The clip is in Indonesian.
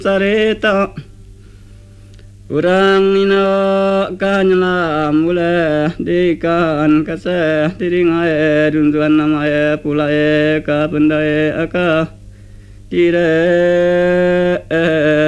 sarita urang ina kanyalam mule dikan kase tiringae dunduan namae pulae ka pendae aka tire